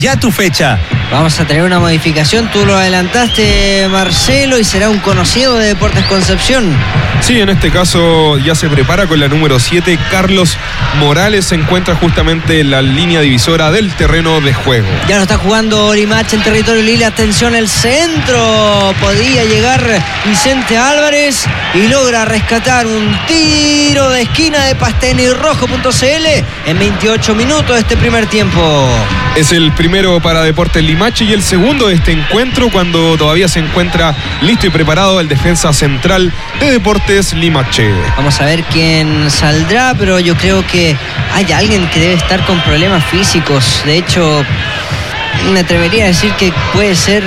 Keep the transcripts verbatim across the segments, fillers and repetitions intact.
Ya tu fecha. Vamos a tener una modificación, tú lo adelantaste, Marcelo, y será un conocido de Deportes Concepción. Sí, en este caso ya se prepara con la número siete, Carlos Morales, se encuentra justamente en la línea divisora del terreno de juego. Ya lo está jugando Limache en territorio Lille, atención el centro, podía llegar Vicente Álvarez y logra rescatar un tiro de esquina de Pastene y Rojo punto c l en veintiocho minutos de este primer tiempo. Es el primero para Deportes Limache y el segundo de este encuentro cuando todavía se encuentra listo y preparado el defensa central de Deportes Limache. Vamos a ver quién saldrá, pero yo creo que hay alguien que debe estar con problemas físicos. De hecho, me atrevería a decir que puede ser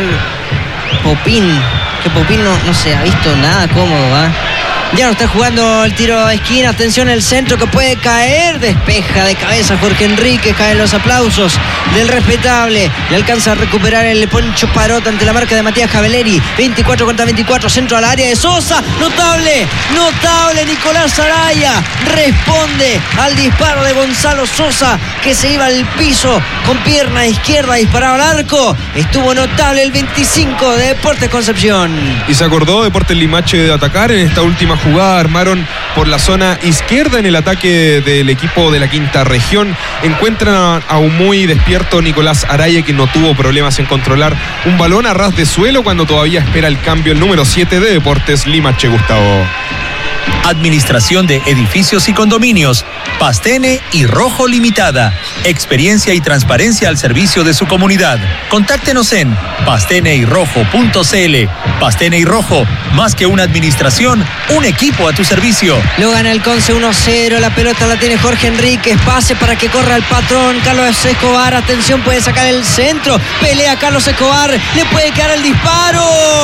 Popín, que Popín no, no se ha visto nada cómodo, ¿eh? Ya no está jugando el tiro de esquina, atención el centro que puede caer, despeja de cabeza Jorge Enríquez, caen los aplausos del respetable, le alcanza a recuperar el Poncho Parot ante la marca de Matías Cavalieri, veinticuatro contra veinticuatro, centro al área de Sosa, notable, notable Nicolás Araya, responde al disparo de Gonzalo Sosa que se iba al piso con pierna izquierda, disparaba al arco, estuvo notable el veinticinco de Deportes Concepción. Y se acordó Deportes Limache de atacar en esta última jugada, armaron por la zona izquierda en el ataque del equipo de la quinta región, encuentran a un muy despierto Nicolás Araya que no tuvo problemas en controlar un balón a ras de suelo cuando todavía espera el cambio el número siete de Deportes Limache, Gustavo. Administración de Edificios y Condominios, Pastene y Rojo Limitada. Experiencia y transparencia al servicio de su comunidad. Contáctenos en pastene y rojo punto c l. Pastene y Rojo, más que una administración, un equipo a tu servicio. Lo gana el Conce uno cero, la pelota la tiene Jorge Enríquez, pase para que corra el patrón Carlos Escobar, atención, puede sacar el centro, pelea Carlos Escobar, le puede quedar el disparo.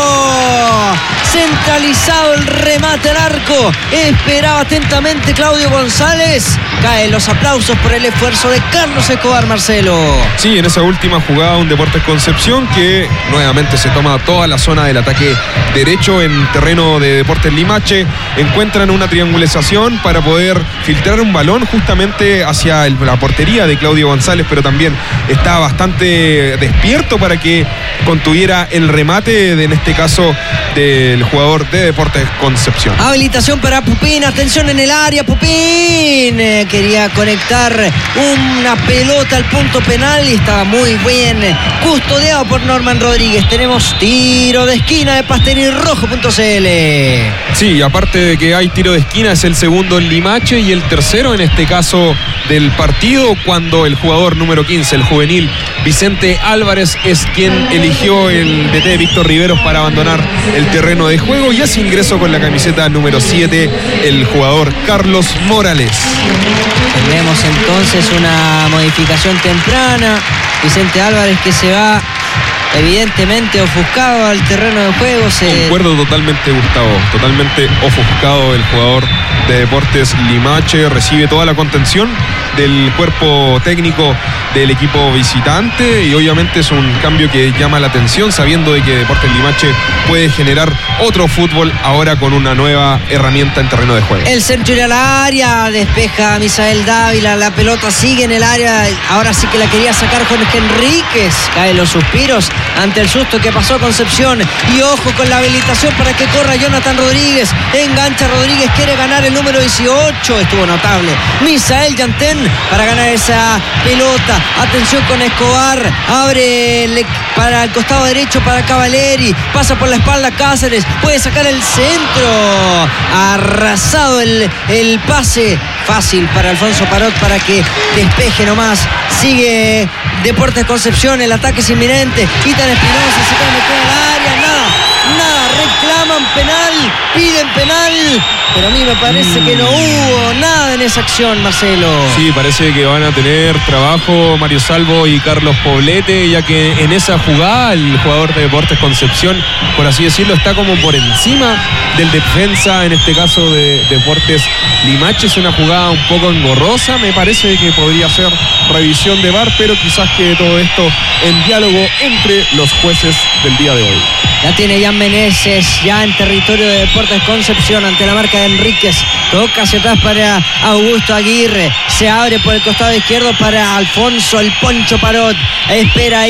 Centralizado el remate al arco, esperaba atentamente Claudio González, caen los aplausos por el esfuerzo de Carlos Escobar, Marcelo. Sí, en esa última jugada un Deportes Concepción que nuevamente se toma toda la zona del ataque derecho en terreno de Deportes Limache, encuentran una triangulación para poder filtrar un balón justamente hacia el, la portería de Claudio González, pero también está bastante despierto para que contuviera el remate de, en este caso del jugador de Deportes Concepción. Habilitación para Pupín, atención en el área, Pupín eh, quería conectar una pelota al punto penal y estaba muy bien custodiado por Norman Rodríguez. Tenemos tiro de esquina de Pastene y Rojo punto c l. Sí, aparte de que hay tiro de esquina, es el segundo en Limache y el tercero en este caso del partido, cuando el jugador número quince, el juvenil Vicente Álvarez, es quien eligió el D T Víctor Riveros para abandonar el terreno de juego y hace ingreso con la camiseta número siete el jugador Carlos Morales. Tendremos entonces una modificación temprana, Vicente Álvarez que se va evidentemente ofuscado al terreno de juego. Se... Concuerdo totalmente, Gustavo, totalmente ofuscado el jugador de Deportes Limache, recibe toda la contención del cuerpo técnico del equipo visitante y obviamente es un cambio que llama la atención sabiendo de que Deportes Limache puede generar otro fútbol ahora con una nueva herramienta en terreno de juego. El centro irá al área, despeja a Misael Dávila, la pelota sigue en el área, ahora sí que la quería sacar Jorge Enríquez, caen los suspiros ante el susto que pasó Concepción y ojo con la habilitación para que corra Jonathan Rodríguez, engancha Rodríguez, quiere ganar el número dieciocho, estuvo notable Misael Yantén para ganar esa pelota, atención con Escobar, abre el, para el costado derecho para Cavalieri, pasa por la espalda Cáceres, puede sacar el centro, arrasado el, el pase, fácil para Alfonso Parot para que despeje nomás, sigue Deportes Concepción, el ataque es inminente, Ethan Espinosa se puede meter al área, nada, nada, reclaman penal, piden penal, pero a mí me parece que no hubo nada en esa acción, Marcelo. Sí, parece que van a tener trabajo Mario Salvo y Carlos Poblete, ya que en esa jugada el jugador de Deportes Concepción, por así decirlo, está como por encima del defensa, en este caso de Deportes Limache. Es una jugada un poco engorrosa, me parece que podría ser revisión de V A R, pero quizás quede todo esto en diálogo entre los jueces del día de hoy. La tiene Jan Meneses, ya en territorio de Deportes Concepción, ante la marca de Enríquez. Toca hacia atrás para Augusto Aguirre. Se abre por el costado izquierdo para Alfonso el Poncho Parot. Espera ahí